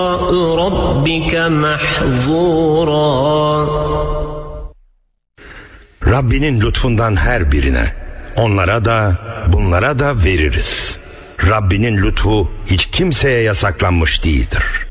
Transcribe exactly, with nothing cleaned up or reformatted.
ربك محظورا. Rabbinin lütfundan her birine, onlara da bunlara da veririz. Rabbinin lütfu hiç kimseye yasaklanmış değildir.